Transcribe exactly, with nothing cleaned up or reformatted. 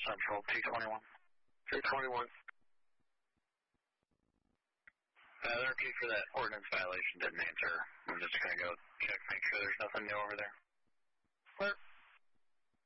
Central, T twenty-one. T twenty-one. Uh, their key for that ordinance violation didn't answer. I'm just going to go check, make sure there's nothing new over there. Clear.